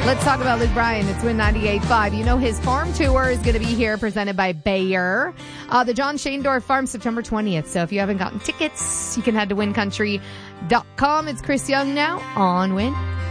Let's talk about Luke Bryan. It's Win 98.5. You know his farm tour is going to be here, presented by Bayer. The John Shaindorf Farm, September 20th. So if you haven't gotten tickets, you can head to wincountry.com. It's Chris Young now on Win.